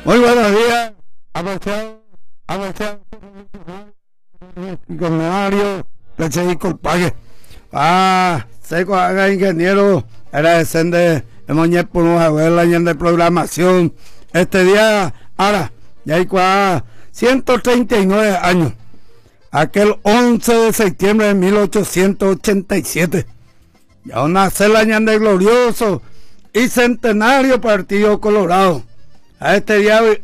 Muy buenos días, apreciado Mario, leche y compañero. Seco haga ingeniero, era descende de Moñez por una abuela y en de programación. Este día, ahora, ya hay 139 años. Aquel 11 de septiembre de 1887. Ya nace el año de glorioso y centenario Partido Colorado. A este día